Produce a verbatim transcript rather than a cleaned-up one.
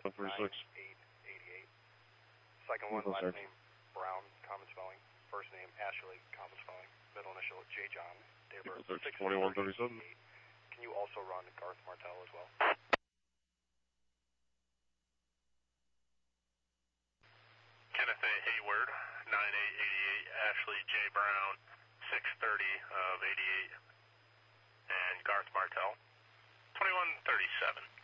thirty-six. eight eighty-eight. Second one, last name Brown, common spelling. First name Ashley, common spelling. Middle initial J. John. Date of birth six twenty-one thirty-seven. Can you also run Garth Martell as well? Kenneth A. Hayward, nine eight eighty-eight, Ashley J. Brown, six thirty of eighty-eight, and Garth Martell, twenty-one thirty-seven.